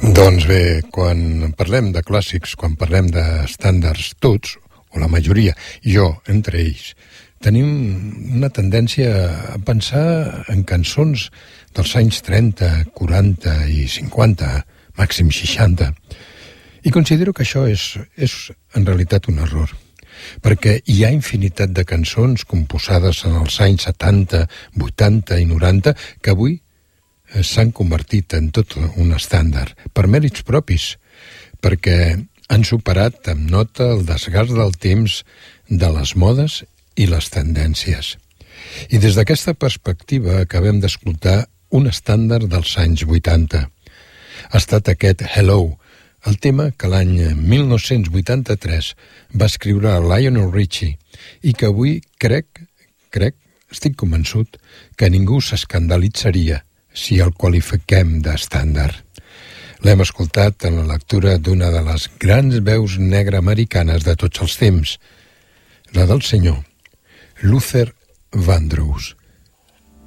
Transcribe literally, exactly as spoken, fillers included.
Doncs bé, quan parlem de clàssics, quan parlem d'estàndards, tots, o la majoria, jo entre ells, tenim una tendència a pensar en cançons dels anys trenta, quaranta i cinquanta, màxim seixanta. I considero que això és, és en realitat un error, perquè hi ha infinitat de cançons composades en els anys setanta, vuitanta i noranta que avui s'han convertit en tot un estàndard, per mèrits propis, perquè han superat amb nota el desgast del temps, de les modes i les tendències. I des d'aquesta perspectiva acabem d'escoltar un estàndard dels anys vuitanta. Ha estat aquest Hello, el tema que l'any mil nou-cents vuitanta-tres va escriure Lionel Richie i que avui crec, crec, estic convençut, que ningú s'escandalitzaria si el qualifiquem d'estàndard. L'hem escoltat en la lectura d'una de les grans veus negre-americanes de tots els temps, la del senyor Luther Vandross.